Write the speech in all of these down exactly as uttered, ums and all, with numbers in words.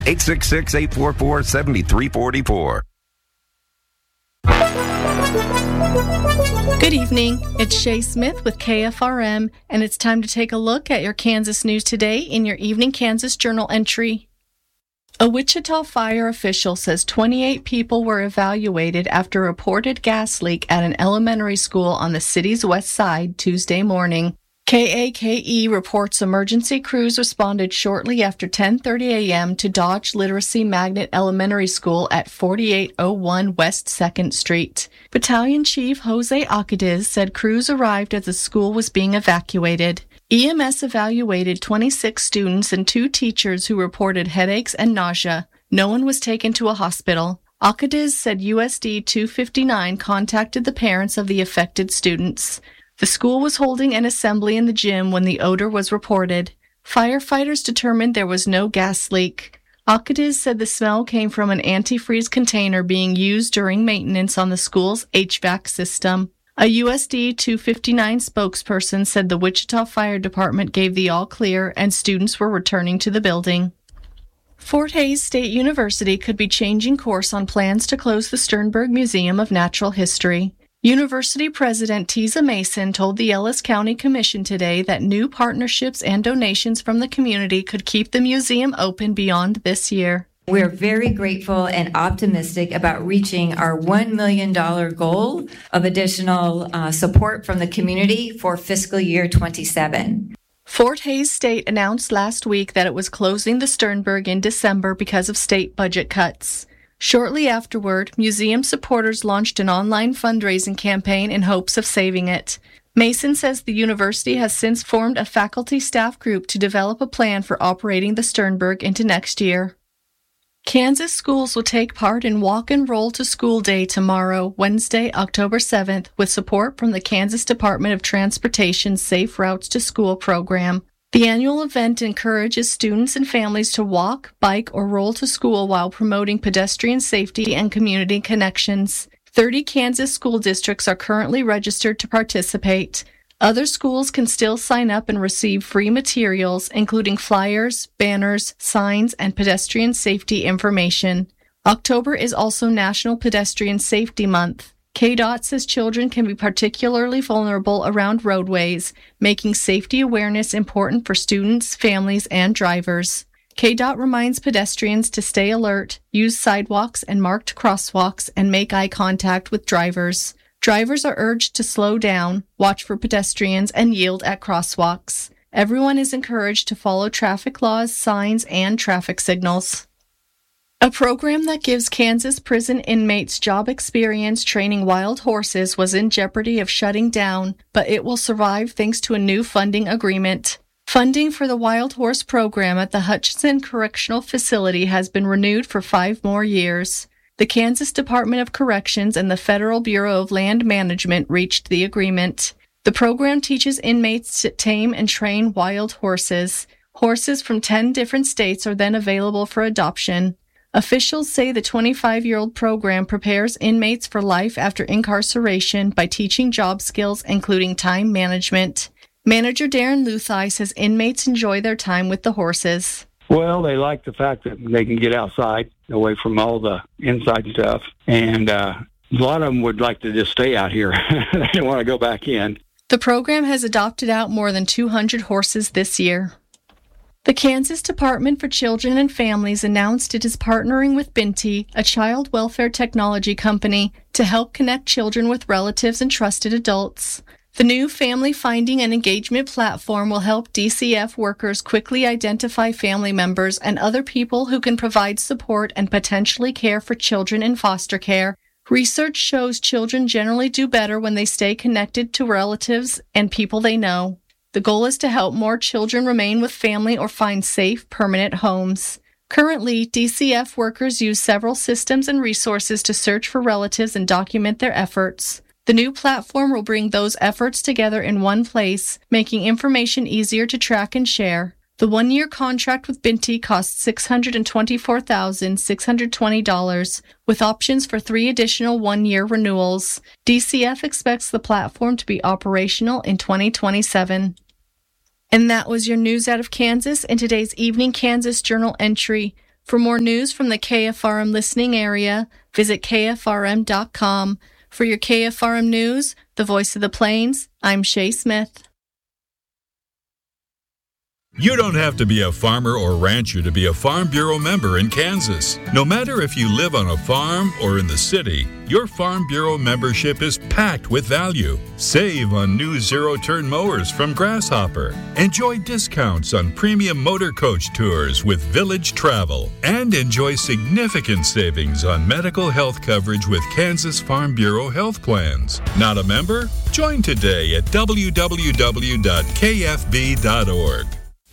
eight six six, eight four four, seven three four four. Good evening. It's Shay Smith with K F R M, and it's time to take a look at your Kansas news today in your Evening Kansas Journal entry. A Wichita fire official says twenty-eight people were evaluated after a reported gas leak at an elementary school on the city's west side Tuesday morning. K A K E reports emergency crews responded shortly after ten thirty a.m. to Dodge Literacy Magnet Elementary School at forty-eight oh one West second Street. Battalion Chief Jose Acadiz said crews arrived as the school was being evacuated. E M S evaluated twenty-six students and two teachers who reported headaches and nausea. No one was taken to a hospital. Acadiz said U S D two fifty-nine contacted the parents of the affected students. The school was holding an assembly in the gym when the odor was reported. Firefighters determined there was no gas leak. Acadiz said the smell came from an antifreeze container being used during maintenance on the school's H V A C system. A U S D two fifty-nine spokesperson said the Wichita Fire Department gave the all clear and students were returning to the building. Fort Hays State University could be changing course on plans to close the Sternberg Museum of Natural History. University President Teza Mason told the Ellis County Commission today that new partnerships and donations from the community could keep the museum open beyond this year. We're very grateful and optimistic about reaching our one million dollars goal of additional uh, support from the community for fiscal year twenty-seven. Fort Hays State announced last week that it was closing the Sternberg in December because of state budget cuts. Shortly afterward, museum supporters launched an online fundraising campaign in hopes of saving it. Mason says the university has since formed a faculty staff group to develop a plan for operating the Sternberg into next year. Kansas schools will take part in Walk and Roll to School Day tomorrow, Wednesday, October seventh, with support from the Kansas Department of Transportation's Safe Routes to School program. The annual event encourages students and families to walk, bike, or roll to school while promoting pedestrian safety and community connections. thirty Kansas school districts are currently registered to participate. Other schools can still sign up and receive free materials, including flyers, banners, signs, and pedestrian safety information. October is also National Pedestrian Safety Month. K D O T says children can be particularly vulnerable around roadways, making safety awareness important for students, families, and drivers. K D O T reminds pedestrians to stay alert, use sidewalks and marked crosswalks, and make eye contact with drivers. Drivers are urged to slow down, watch for pedestrians, and yield at crosswalks. Everyone is encouraged to follow traffic laws, signs, and traffic signals. A program that gives Kansas prison inmates job experience training wild horses was in jeopardy of shutting down, but it will survive thanks to a new funding agreement. Funding for the Wild Horse program at the Hutchinson Correctional Facility has been renewed for five more years. The Kansas Department of Corrections and the Federal Bureau of Land Management reached the agreement. The program teaches inmates to tame and train wild horses. Horses from ten different states are then available for adoption. Officials say the twenty-five-year-old program prepares inmates for life after incarceration by teaching job skills, including time management. Manager Darren Luthai says inmates enjoy their time with the horses. Well, they like the fact that they can get outside, away from all the inside stuff, and uh, a lot of them would like to just stay out here. They don't want to go back in. The program has adopted out more than two hundred horses this year. The Kansas Department for Children and Families announced it is partnering with Binti, a child welfare technology company, to help connect children with relatives and trusted adults. The new family finding and engagement platform will help D C F workers quickly identify family members and other people who can provide support and potentially care for children in foster care. Research shows children generally do better when they stay connected to relatives and people they know. The goal is to help more children remain with family or find safe, permanent homes. Currently, D C F workers use several systems and resources to search for relatives and document their efforts. The new platform will bring those efforts together in one place, making information easier to track and share. The one-year contract with Binti costs six hundred twenty-four thousand six hundred twenty dollars, with options for three additional one-year renewals. D C F expects the platform to be operational in twenty twenty-seven. And that was your news out of Kansas in today's Evening Kansas Journal entry. For more news from the K F R M listening area, visit K F R M dot com. For your K F R M News, the voice of the Plains, I'm Shay Smith. You don't have to be a farmer or rancher to be a Farm Bureau member in Kansas. No matter if you live on a farm or in the city, your Farm Bureau membership is packed with value. Save on new zero-turn mowers from Grasshopper. Enjoy discounts on premium motor coach tours with Village Travel. And enjoy significant savings on medical health coverage with Kansas Farm Bureau health plans. Not a member? Join today at w w w dot k f b dot org.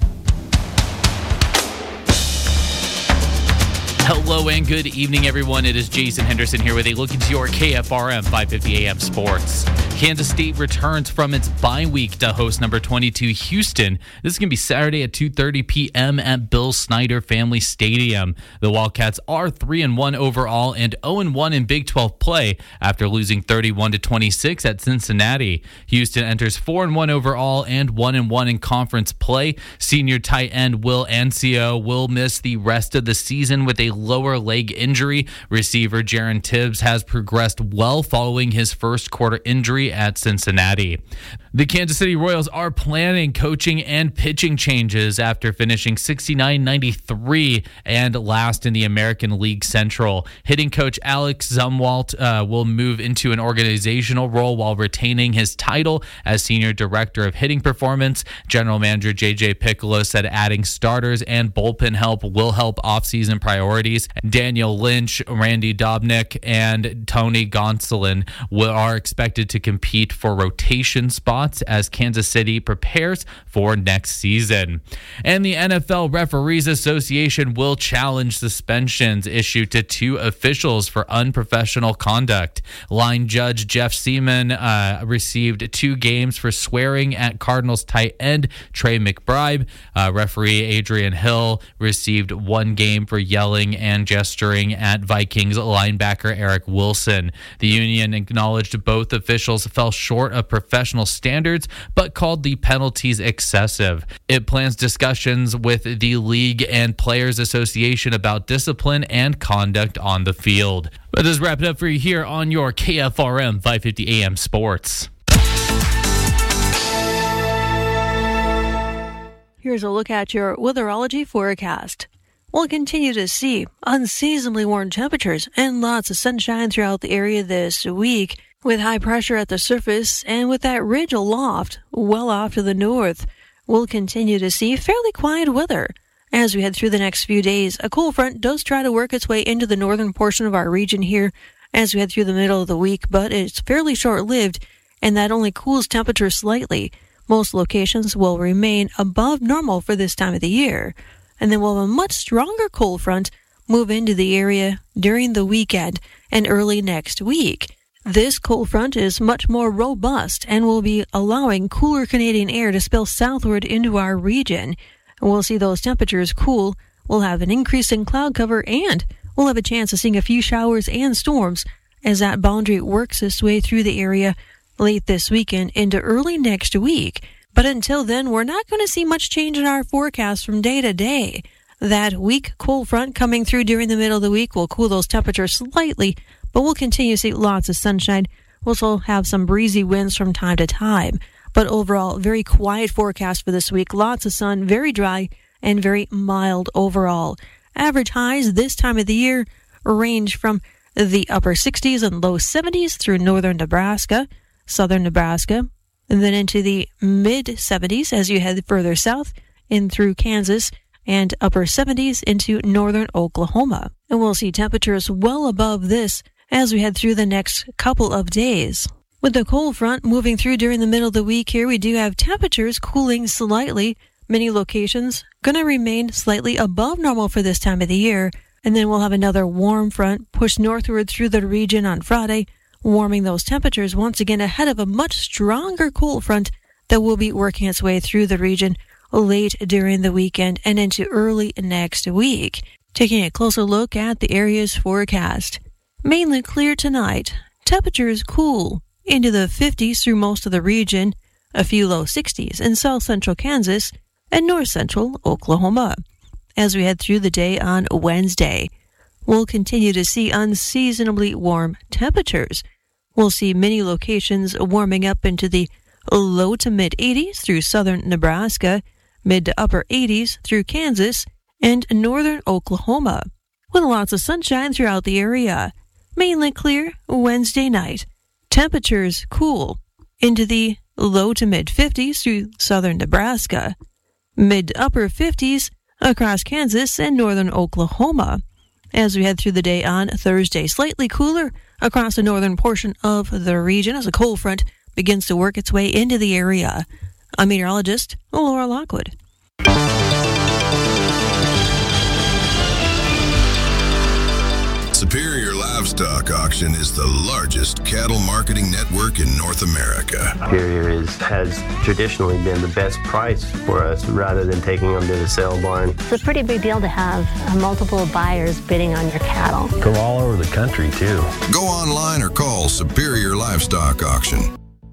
Hello and good evening, everyone. It is Jason Henderson here with a look into your K F R M five fifty A M Sports. Kansas State returns from its bye week to host number twenty-two Houston. This is going to be Saturday at two thirty p.m. at Bill Snyder Family Stadium. The Wildcats are three and one overall and oh and one in Big twelve play after losing thirty-one to twenty-six at Cincinnati. Houston enters four and one overall and one and one in conference play. Senior tight end Will Ancio will miss the rest of the season with a lower leg injury. Receiver Jaron Tibbs has progressed well following his first quarter injury at Cincinnati. The Kansas City Royals are planning coaching and pitching changes after finishing sixty-nine ninety-three and last in the American League Central. Hitting coach Alex Zumwalt uh, will move into an organizational role while retaining his title as Senior Director of Hitting Performance. General Manager J J Piccolo said adding starters and bullpen help will help offseason priorities. Daniel Lynch, Randy Dobnik, and Tony Gonsolin will, are expected to compete for rotation spots as Kansas City prepares for next season. And the N F L Referees Association will challenge suspensions issued to two officials for unprofessional conduct. Line judge Jeff Seaman uh, received two games for swearing at Cardinals tight end Trey McBride. Uh, referee Adrian Hill received one game for yelling and gesturing at Vikings linebacker Eric Wilson. The union acknowledged both officials fell short of professional standards, but called the penalties excessive. It plans discussions with the league and Players Association about discipline and conduct on the field. But this wrap it up for you here on your K F R M five fifty A M Sports. Here's a look at your weatherology forecast. We'll continue to see unseasonably warm temperatures and lots of sunshine throughout the area this week, with high pressure at the surface and with that ridge aloft, well off to the north. We'll continue to see fairly quiet weather. As we head through the next few days, a cool front does try to work its way into the northern portion of our region here as we head through the middle of the week, but it's fairly short-lived, and that only cools temperatures slightly. Most locations will remain above normal for this time of the year. And then we'll have a much stronger cold front move into the area during the weekend and early next week. This cold front is much more robust and will be allowing cooler Canadian air to spill southward into our region. And we'll see those temperatures cool. We'll have an increase in cloud cover, and we'll have a chance of seeing a few showers and storms as that boundary works its way through the area late this weekend into early next week. But until then, we're not going to see much change in our forecast from day to day. That weak cold front coming through during the middle of the week will cool those temperatures slightly, but we'll continue to see lots of sunshine. We'll also have some breezy winds from time to time. But overall, very quiet forecast for this week. Lots of sun, very dry, and very mild overall. Average highs this time of the year range from the upper sixties and low seventies through northern Nebraska, southern Nebraska, and then into the mid-seventies as you head further south in through Kansas, and upper seventies into northern Oklahoma. And we'll see temperatures well above this as we head through the next couple of days. With the cold front moving through during the middle of the week here, we do have temperatures cooling slightly. Many locations going to remain slightly above normal for this time of the year. And then we'll have another warm front push northward through the region on Friday, warming those temperatures once again ahead of a much stronger cold front that will be working its way through the region late during the weekend and into early next week. Taking a closer look at the area's forecast. Mainly clear tonight. Temperatures cool into the fifties through most of the region, a few low sixties in south central Kansas and north central Oklahoma. as we head through the day on Wednesday. We'll continue to see unseasonably warm temperatures. We'll see many locations warming up into the low to mid eighties through southern Nebraska, mid to upper eighties through Kansas, and northern Oklahoma, with lots of sunshine throughout the area. Mainly clear Wednesday night. Temperatures cool into the low to mid fifties through southern Nebraska, mid to upper fifties across Kansas and northern Oklahoma. As we head through the day on Thursday, slightly cooler across the northern portion of the region as a cold front begins to work its way into the area. I'm meteorologist Laura Lockwood. Superior Livestock Auction is the largest cattle marketing network in North America. Superior is, has traditionally been the best price for us rather than taking them to the sale barn. It's a pretty big deal to have uh, multiple buyers bidding on your cattle. Go all over the country, too. Go online or call Superior Livestock Auction.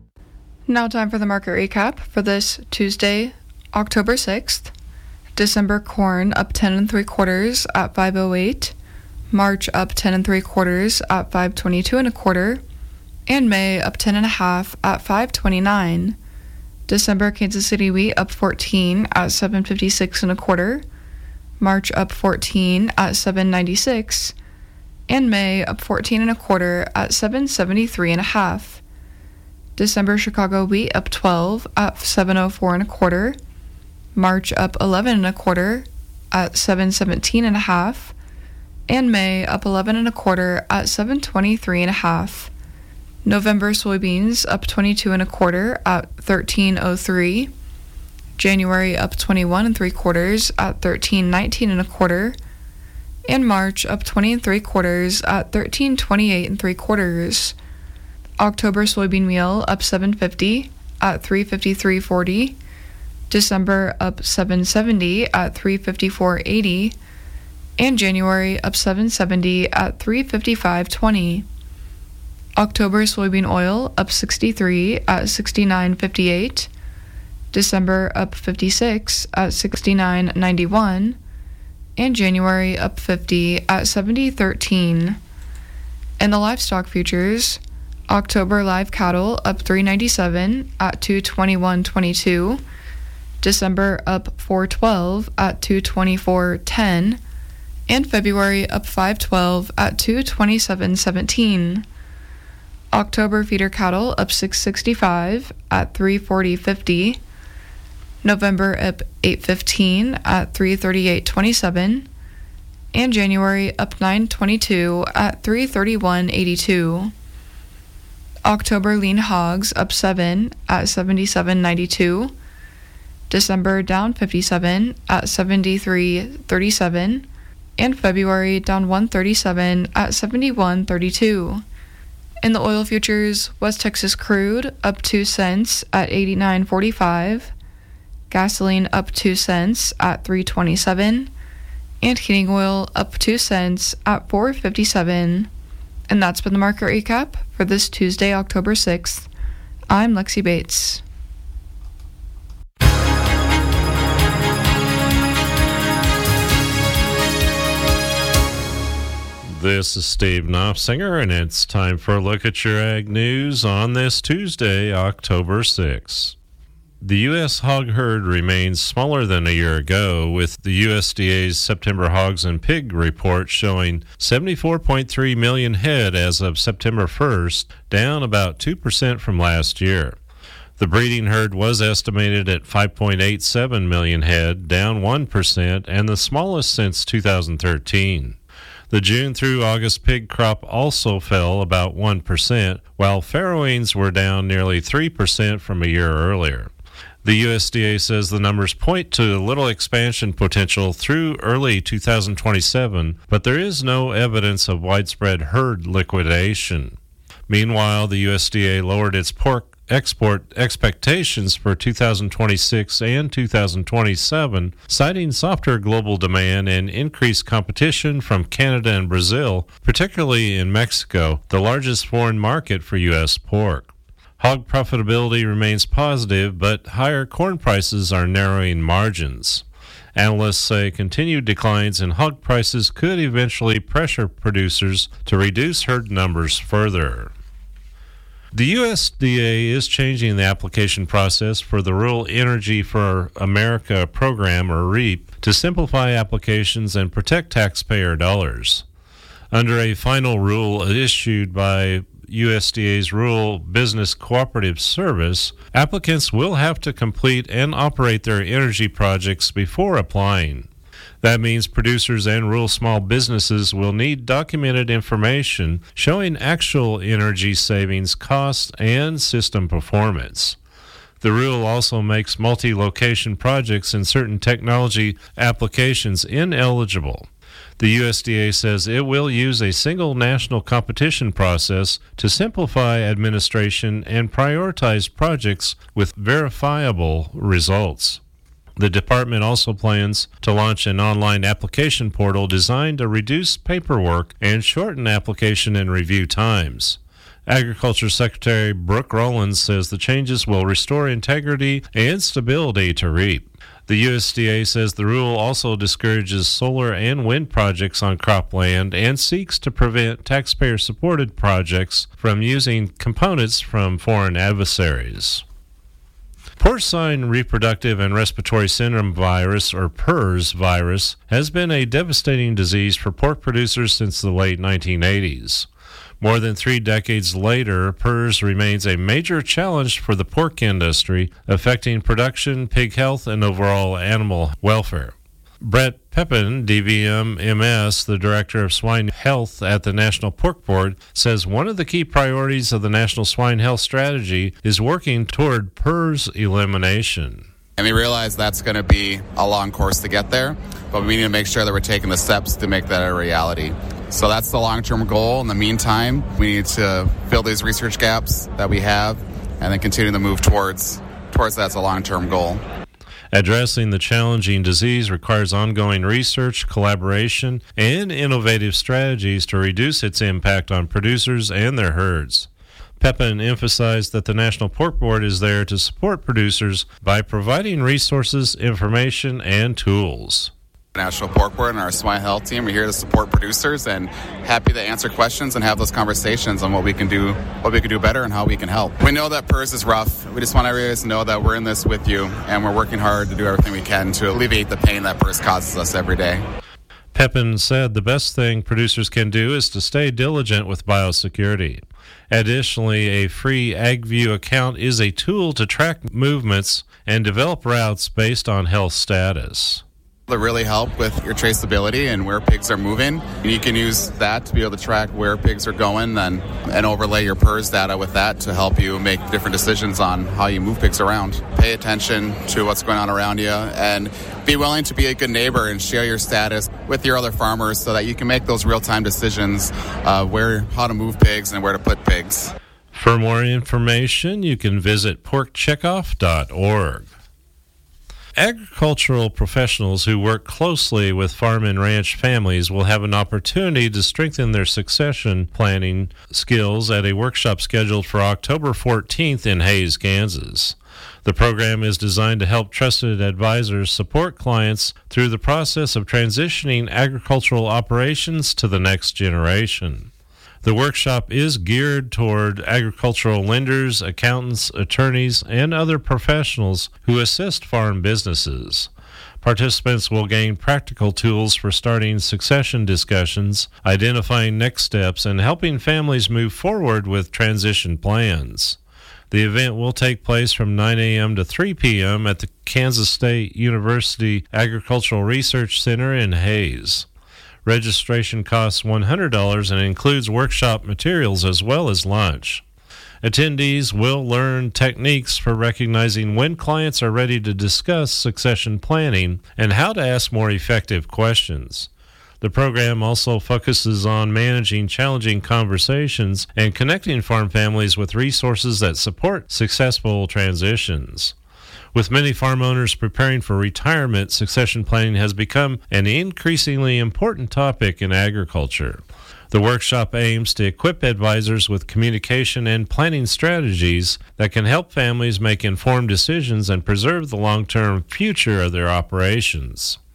Now time for the market recap for this Tuesday, October sixth. December corn up ten and three quarters at five oh eight. March up ten and three quarters at five twenty-two and a quarter, and May up ten and a half at five twenty-nine. December Kansas City wheat up fourteen at seven fifty-six and a quarter, March up fourteen at seven ninety-six, and May up fourteen and a quarter at seven seventy-three and a half. December Chicago wheat up twelve at seven oh four and a quarter, March up eleven and a quarter at seven seventeen and a half, and May up eleven and a quarter at seven twenty-three and a half. November soybeans up twenty-two and a quarter at thirteen oh three. January up twenty-one and three quarters at thirteen nineteen and a quarter, and March up twenty and three quarters at thirteen twenty-eight and three quarters. October soybean meal up seven fifty at three fifty-three forty. December up seven seventy at three fifty-four eighty. And January up seven seventy at three fifty-five twenty. October soybean oil up sixty-three at sixty-nine fifty-eight. December up fifty-six at sixty-nine ninety-one, and January up fifty at seventy thirteen. And the livestock futures, October live cattle up three ninety-seven at two twenty-one twenty-two. December up four twelve at two twenty-four ten. And February up five twelve at two twenty-seven seventeen. October feeder cattle up six sixty-five at three forty fifty. November up eight fifteen at three thirty-eight twenty-seven. And January up nine twenty-two at three thirty-one eighty-two. October lean hogs up seven at seventy-seven ninety-two. December down fifty-seven at seventy-three thirty-seven. And February down one thirty-seven at seventy-one thirty-two. In the oil futures, West Texas crude up two cents at eighty-nine forty-five, gasoline up two cents at three twenty-seven, and heating oil up two cents at four fifty-seven. And that's been the market recap for this Tuesday, October sixth. I'm Lexi Bates. This is Steve Knopfsinger, and it's time for a look at your ag news on this Tuesday, October sixth. The U S hog herd remains smaller than a year ago, with the U S D A's September hogs and pig report showing seventy-four point three million head as of September first, down about two percent from last year. The breeding herd was estimated at five point eight seven million head, down one percent, and the smallest since two thousand thirteen. The June through August pig crop also fell about one percent, while farrowings were down nearly three percent from a year earlier. The U S D A says the numbers point to little expansion potential through early two thousand twenty-seven, but there is no evidence of widespread herd liquidation. Meanwhile, the U S D A lowered its pork export expectations for two thousand twenty-six and two thousand twenty-seven, citing softer global demand and increased competition from Canada and Brazil, particularly in Mexico, the largest foreign market for U S pork. Hog profitability remains positive, but higher corn prices are narrowing margins. Analysts say continued declines in hog prices could eventually pressure producers to reduce herd numbers further. The U S D A is changing the application process for the Rural Energy for America program, or REAP, to simplify applications and protect taxpayer dollars. Under a final rule issued by U S D A's Rural Business Cooperative Service, applicants will have to complete and operate their energy projects before applying. That means producers and rural small businesses will need documented information showing actual energy savings costs and system performance. The rule also makes multi-location projects in certain technology applications ineligible. The U S D A says it will use a single national competition process to simplify administration and prioritize projects with verifiable results. The department also plans to launch an online application portal designed to reduce paperwork and shorten application and review times. Agriculture Secretary Brooke Rollins says the changes will restore integrity and stability to REAP. The U S D A says the rule also discourages solar and wind projects on cropland and seeks to prevent taxpayer-supported projects from using components from foreign adversaries. Porcine Reproductive and Respiratory Syndrome Virus, or PRRS virus, has been a devastating disease for pork producers since the late nineteen eighties. More than three decades later, PRRS remains a major challenge for the pork industry, affecting production, pig health, and overall animal welfare. Brett Pepin, D V M M S, the Director of Swine Health at the National Pork Board, says one of the key priorities of the National Swine Health Strategy is working toward PRRS elimination. And we realize that's going to be a long course to get there, but we need to make sure that we're taking the steps to make that a reality. So that's the long-term goal. In the meantime, we need to fill these research gaps that we have and then continue to move towards, towards that as a long-term goal. Addressing the challenging disease requires ongoing research, collaboration, and innovative strategies to reduce its impact on producers and their herds. Pepin emphasized that the National Pork Board is there to support producers by providing resources, information, and tools. National Pork Board and our swine health team are here to support producers and happy to answer questions and have those conversations on what we can do, what we can do better and how we can help. We know that PRRS is rough. We just want everybody to know that we're in this with you and we're working hard to do everything we can to alleviate the pain that PRRS causes us every day. Pepin said the best thing producers can do is to stay diligent with biosecurity. Additionally, a free AgView account is a tool to track movements and develop routes based on health status. That really help with your traceability and where pigs are moving. And you can use that to be able to track where pigs are going and, and overlay your PRRS data with that to help you make different decisions on how you move pigs around. Pay attention to what's going on around you and be willing to be a good neighbor and share your status with your other farmers so that you can make those real-time decisions uh, where, how to move pigs and where to put pigs. For more information, you can visit pork checkoff dot org. Agricultural professionals who work closely with farm and ranch families will have an opportunity to strengthen their succession planning skills at a workshop scheduled for October fourteenth in Hays, Kansas. The program is designed to help trusted advisors support clients through the process of transitioning agricultural operations to the next generation. The workshop is geared toward agricultural lenders, accountants, attorneys, and other professionals who assist farm businesses. Participants will gain practical tools for starting succession discussions, identifying next steps, and helping families move forward with transition plans. The event will take place from nine a.m. to three p.m. at the Kansas State University Agricultural Research Center in Hays. Registration costs one hundred dollars and includes workshop materials as well as lunch. Attendees will learn techniques for recognizing when clients are ready to discuss succession planning and how to ask more effective questions. The program also focuses on managing challenging conversations and connecting farm families with resources that support successful transitions. With many farm owners preparing for retirement, succession planning has become an increasingly important topic in agriculture. The workshop aims to equip advisors with communication and planning strategies that can help families make informed decisions and preserve the long-term future of their operations.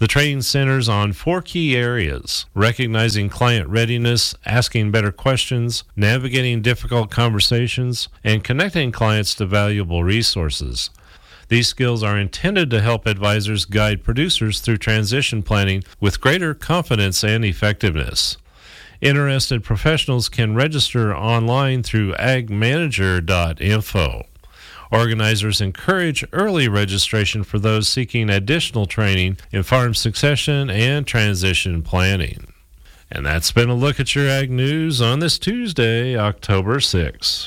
The training centers on four key areas: recognizing client readiness, asking better questions, navigating difficult conversations, and connecting clients to valuable resources. These skills are intended to help advisors guide producers through transition planning with greater confidence and effectiveness. Interested professionals can register online through ag manager dot info. Organizers encourage early registration for those seeking additional training in farm succession and transition planning. And that's been a look at your ag news on this Tuesday, October sixth.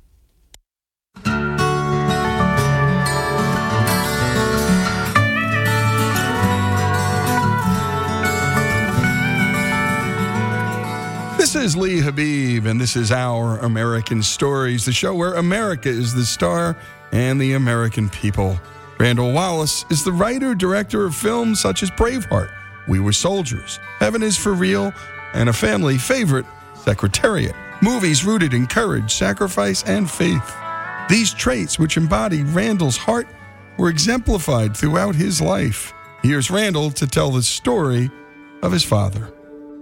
This is Lee Habib, and this is Our American Stories, the show where America is the star and the American people. Randall Wallace is the writer, director of films such as Braveheart, We Were Soldiers, Heaven is for Real, and a family favorite, Secretariat. Movies rooted in courage, sacrifice, and faith. These traits, which embody Randall's heart, were exemplified throughout his life. Here's Randall to tell the story of his father.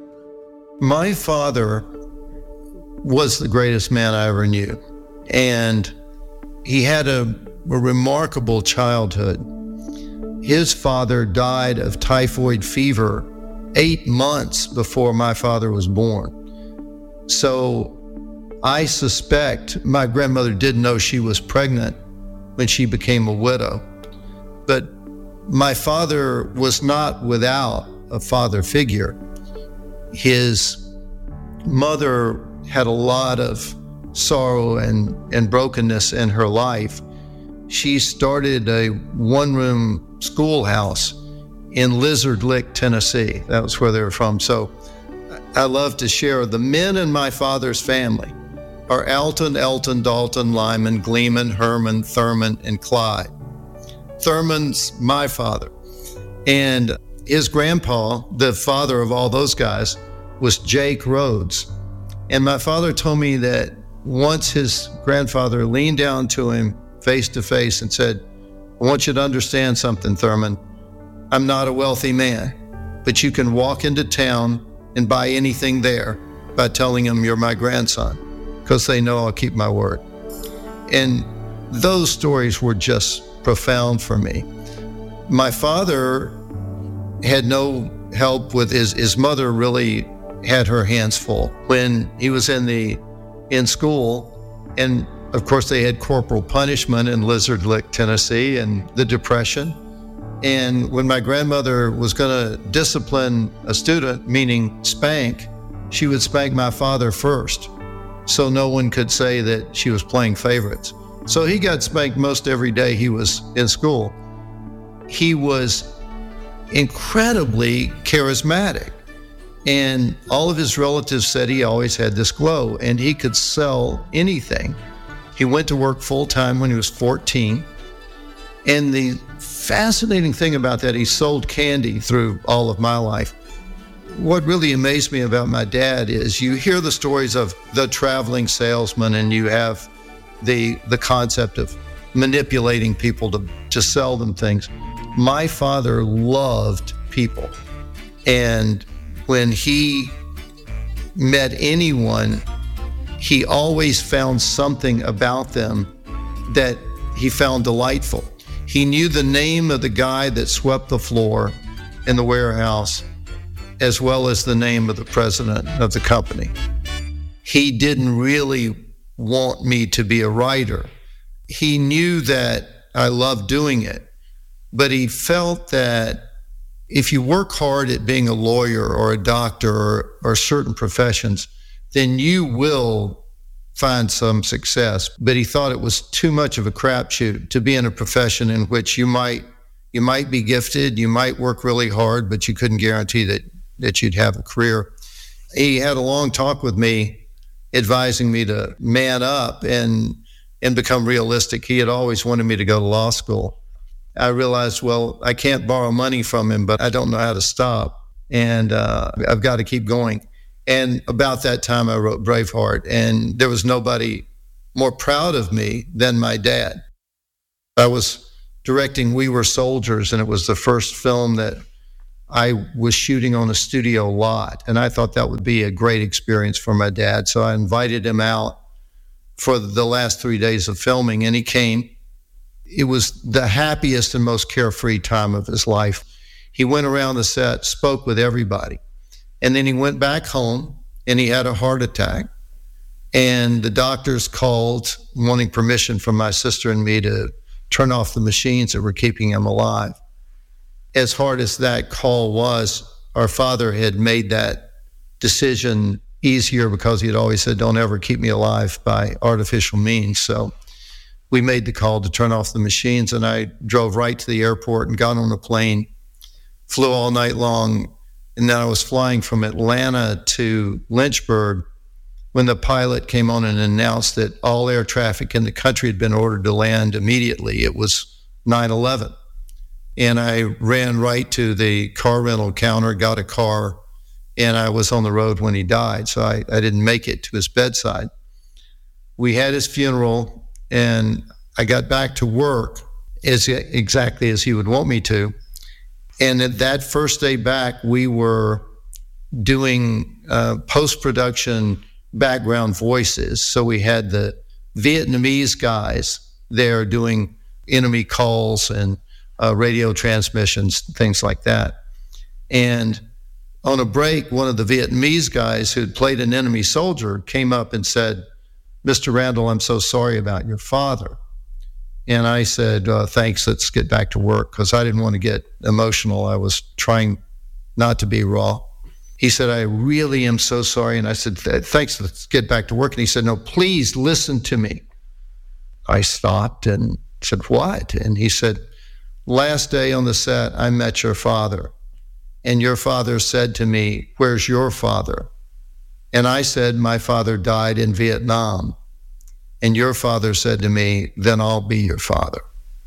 My father was the greatest man I ever knew, and he had a, a remarkable childhood. His father died of typhoid fever eight months before my father was born. So I suspect my grandmother didn't know she was pregnant when she became a widow. But my father was not without a father figure. His mother had a lot of sorrow and, and brokenness in her life. She started a one-room schoolhouse in Lizard Lick, Tennessee. That was where they were from. So I love to share the men in my father's family are Alton, Elton, Dalton, Lyman, Gleeman, Herman, Thurman, and Clyde. Thurman's my father. And his grandpa, the father of all those guys, was Jake Rhodes. And my father told me that once his grandfather leaned down to him face to face and said, "I want you to understand something, Thurman. I'm not a wealthy man, but you can walk into town and buy anything there by telling them you're my grandson, because they know I'll keep my word." And those stories were just profound for me. My father had no help with his, his mother really had her hands full when he was in the in school. And of course they had corporal punishment in Lizard Lick, Tennessee, and the Depression. And when my grandmother was going to discipline a student, meaning spank, she would spank my father first, so no one could say that she was playing favorites. So he got spanked most every day he was in school. He was incredibly charismatic, and all of his relatives said he always had this glow, and he could sell anything. He went to work full-time when he was fourteen, and the fascinating thing about that, he sold candy through all of my life. What really amazed me about my dad is you hear the stories of the traveling salesman, and you have the the concept of manipulating people to, to sell them things. My father loved people, and when he met anyone, he always found something about them that he found delightful. He knew the name of the guy that swept the floor in the warehouse, as well as the name of the president of the company. He didn't really want me to be a writer. He knew that I loved doing it, but he felt that if you work hard at being a lawyer or a doctor or, or certain professions, then you will find some success. But he thought it was too much of a crapshoot to be in a profession in which you might you might be gifted, you might work really hard, but you couldn't guarantee that, that you'd have a career. He had a long talk with me, advising me to man up and and become realistic. He had always wanted me to go to law school. I realized, well, I can't borrow money from him, but I don't know how to stop. And uh, I've got to keep going. And about that time, I wrote Braveheart, and there was nobody more proud of me than my dad. I was directing We Were Soldiers, and it was the first film that I was shooting on a studio lot, and I thought that would be a great experience for my dad. So I invited him out for the last three days of filming, and he came. It was the happiest and most carefree time of his life. He went around the set, spoke with everybody, and then he went back home, and he had a heart attack. And the doctors called, wanting permission from my sister and me to turn off the machines that were keeping him alive. As hard as that call was, our father had made that decision easier because he had always said, don't ever keep me alive by artificial means. So we made the call to turn off the machines, and I drove right to the airport and got on a plane, flew all night long, and then I was flying from Atlanta to Lynchburg when the pilot came on and announced that all air traffic in the country had been ordered to land immediately. It was nine eleven. And I ran right to the car rental counter, got a car, and I was on the road when he died. So I, I didn't make it to his bedside. We had his funeral, and I got back to work as exactly as he would want me to. And at that first day back, we were doing uh, post-production background voices. So we had the Vietnamese guys there doing enemy calls and uh, radio transmissions, things like that. And on a break, one of the Vietnamese guys who'd played an enemy soldier came up and said, Mister Randall, I'm so sorry about your father. And I said, uh, thanks, let's get back to work, because I didn't want to get emotional. I was trying not to be raw. He said, I really am so sorry. And I said, thanks, let's get back to work. And he said, no, please listen to me. I stopped and said, what? And he said, last day on the set, I met your father. And your father said to me, where's your father? And I said, my father died in Vietnam. And your father said to me, then I'll be your father.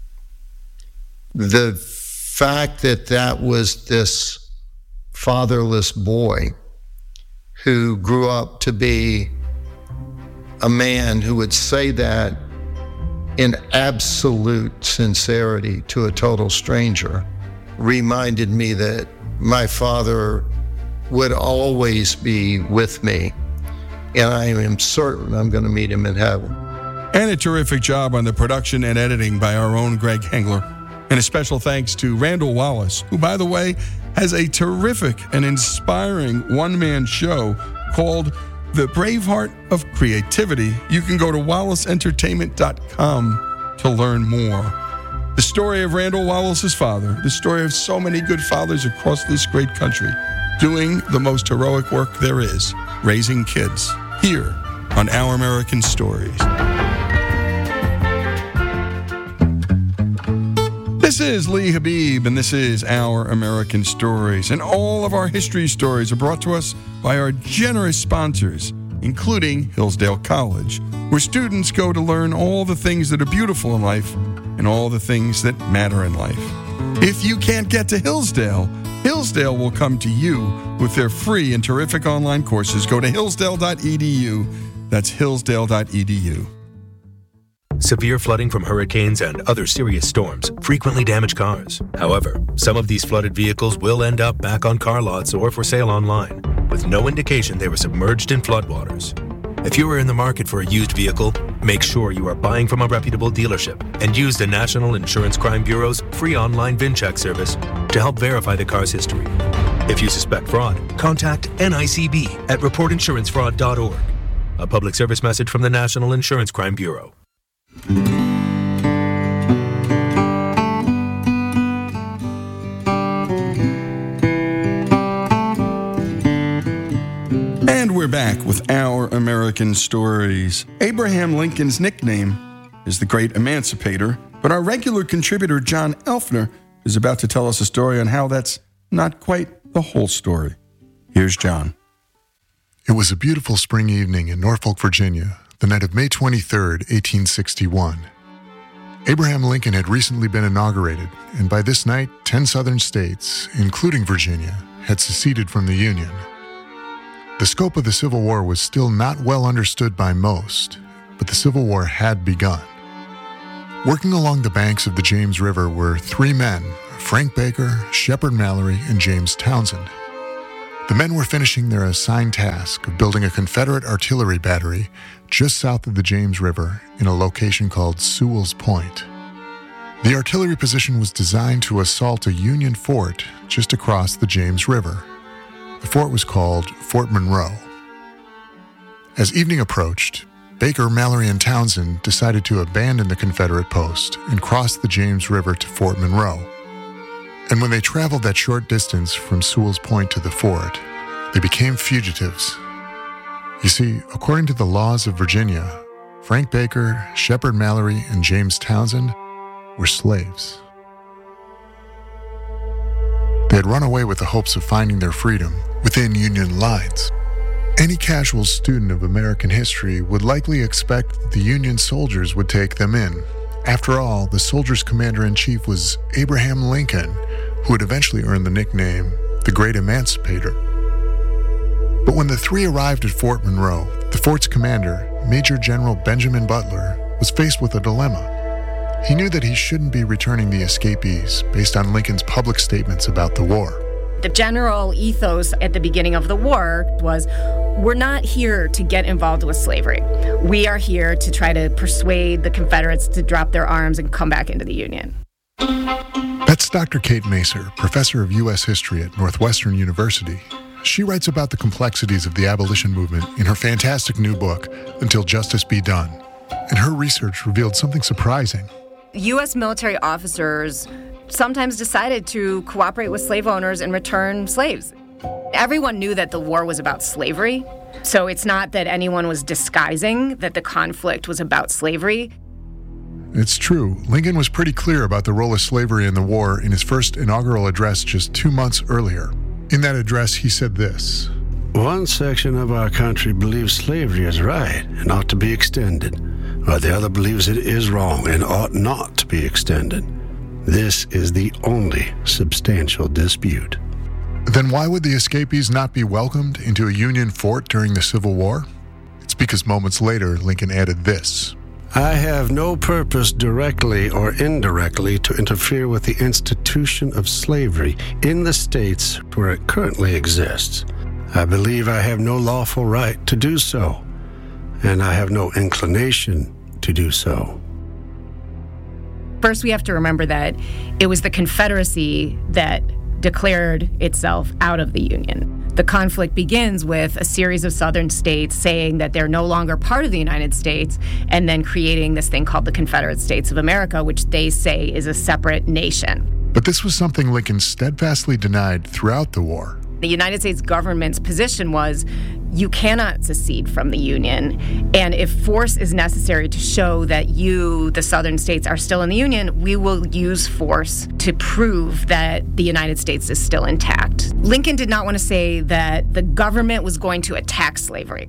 The fact that that was this fatherless boy who grew up to be a man who would say that in absolute sincerity to a total stranger reminded me that my father would always be with me, and I am certain I'm going to meet him in heaven. And a terrific job on the production and editing by our own Greg Hengler. And a special thanks to Randall Wallace, who, by the way, has a terrific and inspiring one-man show called The Braveheart of Creativity. You can go to wallace entertainment dot com to learn more. The story of Randall Wallace's father, the story of so many good fathers across this great country, doing the most heroic work there is, raising kids, here on Our American Stories. This is Lee Habib, and this is Our American Stories. And all of our history stories are brought to us by our generous sponsors, including Hillsdale College, where students go to learn all the things that are beautiful in life and all the things that matter in life. If you can't get to Hillsdale, Hillsdale will come to you with their free and terrific online courses. Go to hillsdale dot e d u. That's hillsdale dot e d u. Severe flooding from hurricanes and other serious storms frequently damage cars. However, some of these flooded vehicles will end up back on car lots or for sale online, with no indication they were submerged in floodwaters. If you are in the market for a used vehicle, make sure you are buying from a reputable dealership and use the National Insurance Crime Bureau's free online VIN check service to help verify the car's history. If you suspect fraud, contact N I C B at report insurance fraud dot org. A public service message from the National Insurance Crime Bureau. And we're back with Our American Stories. Abraham Lincoln's nickname is the Great Emancipator, but our regular contributor, John Elfner, is about to tell us a story on how that's not quite the whole story. Here's John. It was a beautiful spring evening in Norfolk, Virginia, the night of May twenty-third, eighteen sixty-one. Abraham Lincoln had recently been inaugurated, and by this night, ten southern states, including Virginia, had seceded from the Union. The scope of the Civil War was still not well understood by most, but the Civil War had begun. Working along the banks of the James River were three men Frank Baker, Shepard Mallory, and James Townsend. The men were finishing their assigned task of building a Confederate artillery battery just south of the James River in a location called Sewell's Point. The artillery position was designed to assault a Union fort just across the James River. The fort was called Fort Monroe. As evening approached, Baker, Mallory, and Townsend decided to abandon the Confederate post and cross the James River to Fort Monroe. And when they traveled that short distance from Sewell's Point to the fort, they became fugitives. You see, according to the laws of Virginia, Frank Baker, Shepard Mallory, and James Townsend were slaves. They had run away with the hopes of finding their freedom within Union lines. Any casual student of American history would likely expect that the Union soldiers would take them in. After all, the soldiers' commander-in-chief was Abraham Lincoln, who would eventually earn the nickname the Great Emancipator. But when the three arrived at Fort Monroe, the fort's commander, Major General Benjamin Butler, was faced with a dilemma. He knew that he shouldn't be returning the escapees based on Lincoln's public statements about the war. The general ethos at the beginning of the war was, we're not here to get involved with slavery. We are here to try to persuade the Confederates to drop their arms and come back into the Union. That's Doctor Kate Macer, professor of U S history at Northwestern University. She writes about the complexities of the abolition movement in her fantastic new book, Until Justice Be Done. And her research revealed something surprising. U S military officers sometimes decided to cooperate with slave owners and return slaves. Everyone knew that the war was about slavery, so it's not that anyone was disguising that the conflict was about slavery. It's true. Lincoln was pretty clear about the role of slavery in the war in his first inaugural address just two months earlier. In that address, he said this: "One section of our country believes slavery is right and ought to be extended, while the other believes it is wrong and ought not to be extended. This is the only substantial dispute." Then why would the escapees not be welcomed into a Union fort during the Civil War? It's because moments later, Lincoln added this: "I have no purpose directly or indirectly to interfere with the institution of slavery in the states where it currently exists. I believe I have no lawful right to do so, and I have no inclination to do so." First, we have to remember that it was the Confederacy that declared itself out of the Union. The conflict begins with a series of southern states saying that they're no longer part of the United States, and then creating this thing called the Confederate States of America, which they say is a separate nation. But this was something Lincoln steadfastly denied throughout the war. The United States government's position was, you cannot secede from the Union, and if force is necessary to show that you, the southern states, are still in the Union, we will use force to prove that the United States is still intact. Lincoln did not want to say that the government was going to attack slavery.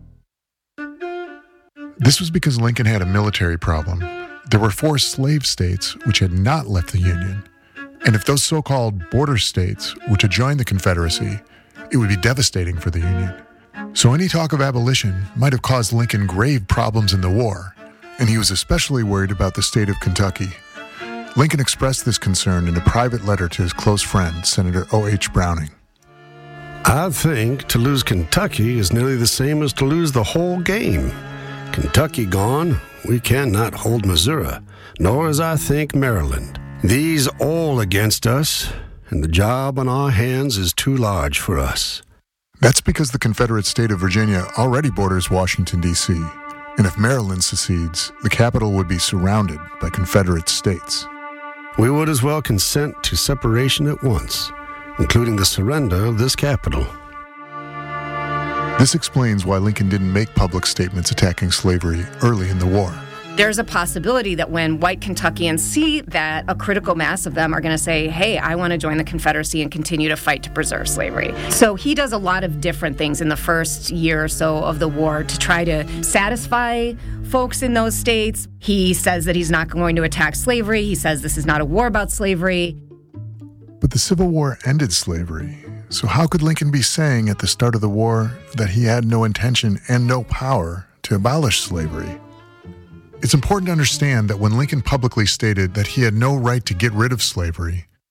This was because Lincoln had a military problem. There were four slave states which had not left the Union. And if those so-called border states were to join the Confederacy, it would be devastating for the Union. So any talk of abolition might have caused Lincoln grave problems in the war, and he was especially worried about the state of Kentucky. Lincoln expressed this concern in a private letter to his close friend, Senator O H Browning. "I think to lose Kentucky is nearly the same as to lose the whole game. Kentucky gone, we cannot hold Missouri, nor as I think Maryland. These all against us, and the job on our hands is too large for us." That's because the Confederate state of Virginia already borders Washington, D C, and if Maryland secedes, the capital would be surrounded by Confederate states. "We would as well consent to separation at once, including the surrender of this capital." This explains why Lincoln didn't make public statements attacking slavery early in the war. There's a possibility that when white Kentuckians see that, a critical mass of them are going to say, hey, I want to join the Confederacy and continue to fight to preserve slavery. So he does a lot of different things in the first year or so of the war to try to satisfy folks in those states. He says that he's not going to attack slavery. He says this is not a war about slavery. But the Civil War ended slavery. So how could Lincoln be saying at the start of the war that he had no intention and no power to abolish slavery? It's important to understand that when Lincoln publicly stated that he had no right to get rid of slavery,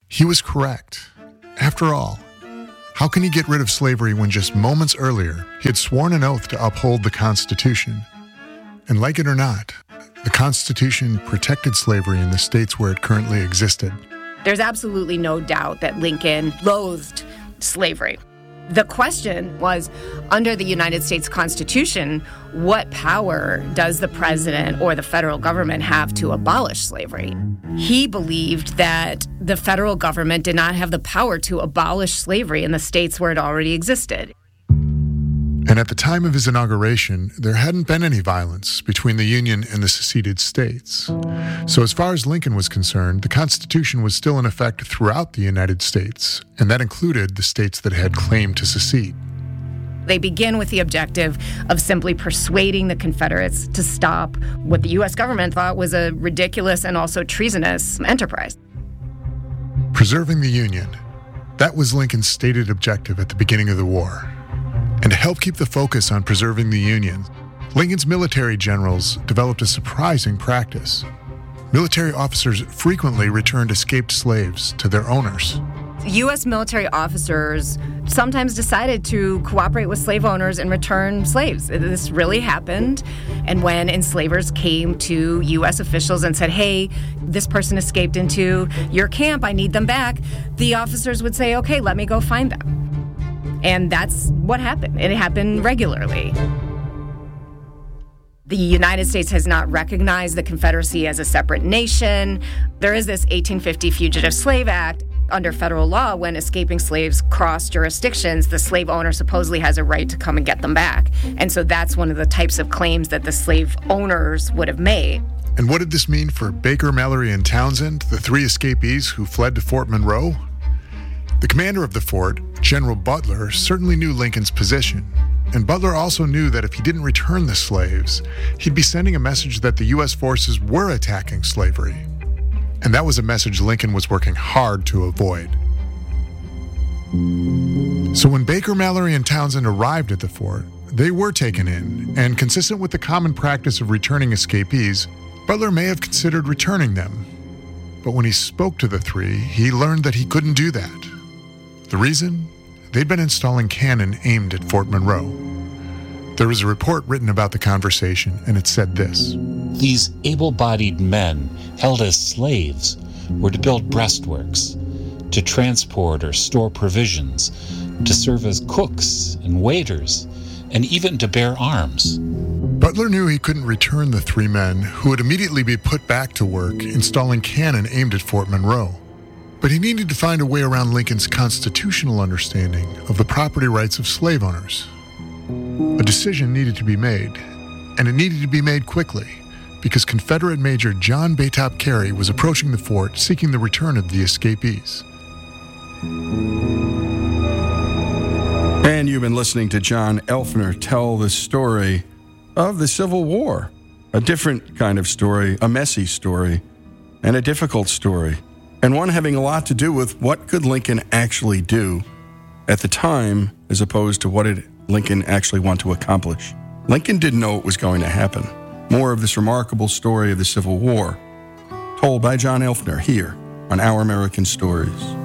He was correct. After all, how can he get rid of slavery when just moments earlier he had sworn an oath to uphold the Constitution? And like it or not, the Constitution protected slavery in the states where it currently existed. There's absolutely no doubt that Lincoln loathed slavery. The question was, under the United States Constitution, what power does the president or the federal government have to abolish slavery? He believed that the federal government did not have the power to abolish slavery in the states where it already existed. And at the time of his inauguration, there hadn't been any violence between the Union and the seceded states. So as far as Lincoln was concerned, the Constitution was still in effect throughout the United States, and that included the states that had claimed to secede. They begin with the objective of simply persuading the Confederates to stop what the U S government thought was a ridiculous and also treasonous enterprise. Preserving the Union. That was Lincoln's stated objective at the beginning of the war. And to help keep the focus on preserving the Union, Lincoln's military generals developed a surprising practice. Military officers frequently returned escaped slaves to their owners. U S military officers sometimes decided to cooperate with slave owners and return slaves. This really happened. And when enslavers came to U S officials and said, hey, this person escaped into your camp, I need them back, the officers would say, okay, let me go find them. And that's what happened. It happened regularly. The United States has not recognized the Confederacy as a separate nation. There is this eighteen fifty Fugitive Slave Act. Under federal law, when escaping slaves cross jurisdictions, the slave owner supposedly has a right to come and get them back. And so that's one of the types of claims that the slave owners would have made. And what did this mean for Baker, Mallory, and Townsend, the three escapees who fled to Fort Monroe? The commander of the fort, General Butler, certainly knew Lincoln's position. And Butler also knew that if he didn't return the slaves, he'd be sending a message that the U S forces were attacking slavery. And that was a message Lincoln was working hard to avoid. So when Baker, Mallory, and Townsend arrived at the fort, they were taken in, and consistent with the common practice of returning escapees, Butler may have considered returning them. But when he spoke to the three, he learned that he couldn't do that. The reason? They'd been installing cannon aimed at Fort Monroe. There was a report written about the conversation, and it said this. These able-bodied men, held as slaves, were to build breastworks, to transport or store provisions, to serve as cooks and waiters, and even to bear arms. Butler knew he couldn't return the three men, who would immediately be put back to work installing cannon aimed at Fort Monroe. But he needed to find a way around Lincoln's constitutional understanding of the property rights of slave owners. A decision needed to be made, and it needed to be made quickly, because Confederate Major John Baytop Carey was approaching the fort seeking the return of the escapees. And you've been listening to John Elfner tell the story of the Civil War. A different kind of story, a messy story, and a difficult story. And one having a lot to do with what could Lincoln actually do at the time as opposed to what did Lincoln actually want to accomplish. Lincoln didn't know what was going to happen. More of this remarkable story of the Civil War, told by John Elfner here on Our American Stories.